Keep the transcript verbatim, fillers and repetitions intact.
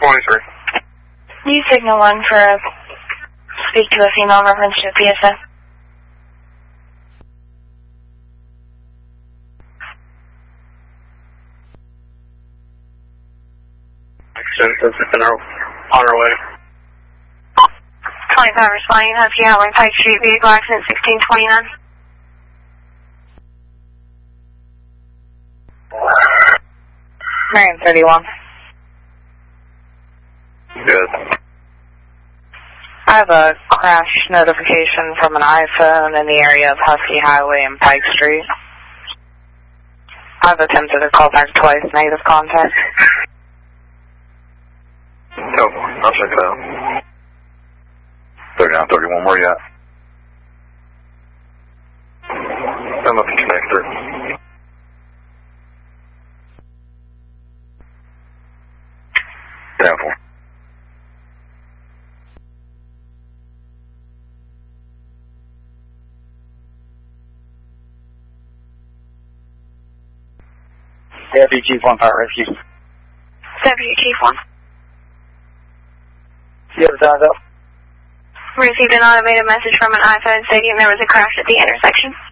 twenty-three. Use signal one for a speak to a female reference to P S A. Accident on our, on our way. twenty-five responding, Husky Highway, Pike Street, vehicle accident sixteen twenty-nine. nine thirty-one. Good. I have a crash notification from an iPhone in the area of Husky Highway and Pike Street. I've attempted to call back twice, negative contact. No, I'll check it out. thirty-nine thirty-one, where you at? I'm up to connector. Down for. Deputy Chief one, Fire Rescue. Deputy Chief one. You have a up? Received an automated message from an iPhone stating there was a crash at the intersection.